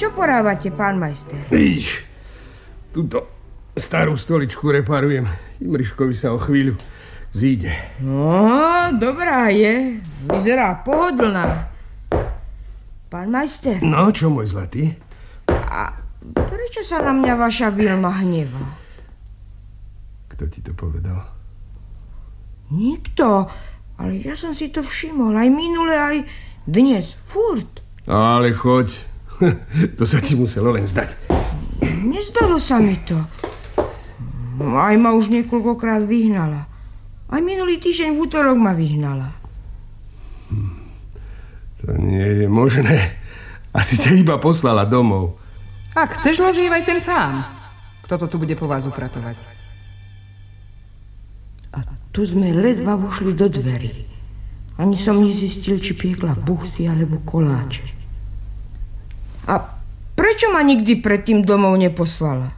Čo porávate, pán majster? Túto starú stoličku reparujem. Imriškovi sa o chvíľu zíde. No, dobrá je. Vyzerá pohodlná. Pán majster. No, čo môj zlatý? A prečo sa na mňa vaša Vilma hnevá? Kto ti to povedal? Nikto. Ale ja som si to všimol. Aj minule, aj dnes. Furt. Ale choď. To sa ti muselo len zdať. Nezdalo sa mi to. Aj ma už niekoľkokrát vyhnala. Aj minulý týždeň v útorok ma vyhnala. To nie je možné. Asi ťa iba poslala domov. Ak chceš, lozívaj sem sám. Kto to tu bude po vás upratovať? A tu sme ledva vošli do dverí. Ani som nezistil, či piekla buchty alebo koláče. A prečo ma nikdy predtým domov neposlala?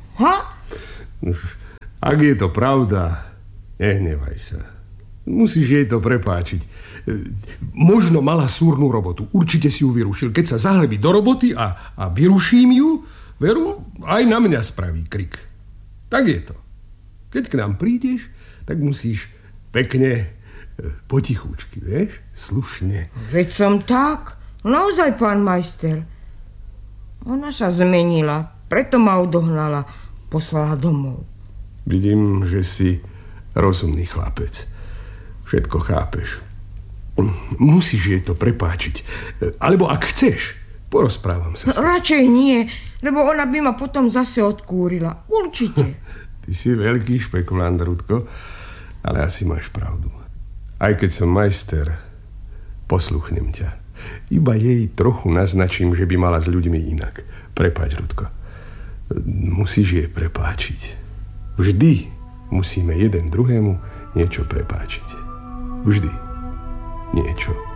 Ak je to pravda, nehnevaj sa. Musíš jej to prepáčiť. Možno mala súrnu robotu. Určite si ju vyrušil. Keď sa zahlebí do roboty a vyruším ju, veru, aj na mňa spraví krik. Tak je to. Keď k nám prídeš, tak musíš pekne, potichúčky, vieš? Slušne. Veď som tak. Naozaj, pán majster. Ona sa zmenila. Preto ma odohnala. Poslala domov. Vidím, že si rozumný chlapec. Všetko chápeš. Musíš jej to prepáčiť. Alebo ak chceš, porozprávam sa s ňou. Radšej nie, lebo ona by ma potom zase odkúrila. Určite. Ty si veľký špekulant, Rudko, ale asi máš pravdu. Aj keď som majster, posluchnem ťa. Iba jej trochu naznačím, že by mala s ľuďmi inak. Prepáč, Rudko. Musíš jej prepáčiť. Vždy musíme jeden druhému niečo prepáčiť. Vždy niečo.